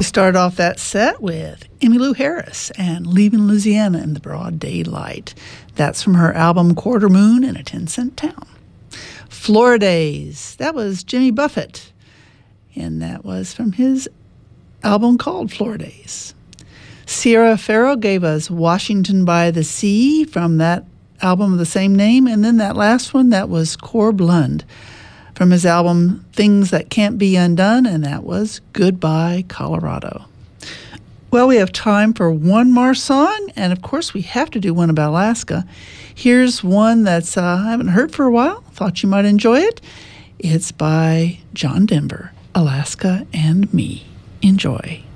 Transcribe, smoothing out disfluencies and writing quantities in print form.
Start off that set with Emmylou Harris and Leaving Louisiana in the Broad Daylight. That's from her album Quarter Moon in a 10-Cent Town. Floridays, that was Jimmy Buffett, and that was from his album called Floridays. Sierra Farrow gave us Washington by the Sea from that album of the same name, and then that last one, that was Corb Lund from his album Things That Can't Be Undone, and that was Goodbye, Colorado. Well, we have time for one more song, and of course we have to do one about Alaska. Here's one that's I haven't heard for a while. Thought you might enjoy it. It's by John Denver, Alaska and Me. Enjoy.